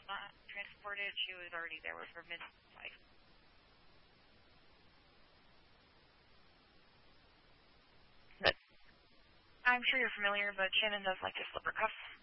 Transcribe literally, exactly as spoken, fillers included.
was not transported. She was already there with her midwife. But I'm sure you're familiar, but Shannon does like to slip her cuffs.